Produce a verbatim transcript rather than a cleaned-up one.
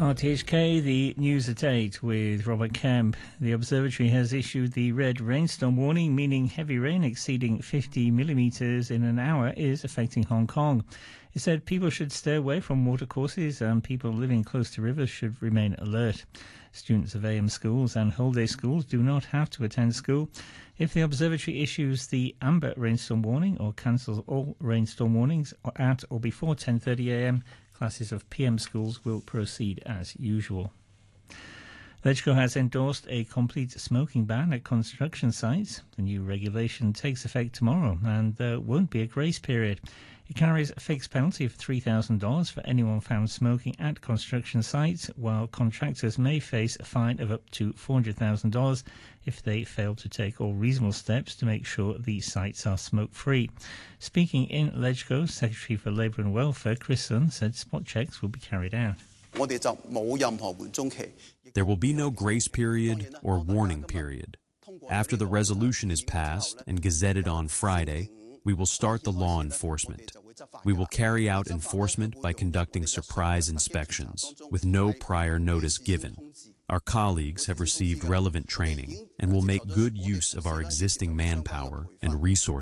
R T H K, the news at eight with Robert Kemp. The observatory has issued the red rainstorm warning, meaning heavy rain exceeding fifty millimetres in an hour is affecting Hong Kong. It said people should stay away from watercourses and people living close to rivers should remain alert. Students of A M schools and whole-day schools do not have to attend school. If the observatory issues the amber rainstorm warning or cancels all rainstorm warnings at or before ten thirty a m, classes of P M schools will proceed as usual. LegCo has endorsed a complete smoking ban at construction sites. The new regulation takes effect tomorrow and there won't be a grace period. It carries a fixed penalty of three thousand dollars for anyone found smoking at construction sites, while contractors may face a fine of up to four hundred thousand dollars if they fail to take all reasonable steps to make sure these sites are smoke-free. Speaking in LegCo, Secretary for Labour and Welfare Chris Sun said spot checks will be carried out. There will be no grace period or warning period. After the resolution is passed and gazetted on Friday, we will start the law enforcement. We will carry out enforcement by conducting surprise inspections with no prior notice given. Our colleagues have received relevant training and will make good use of our existing manpower and resources.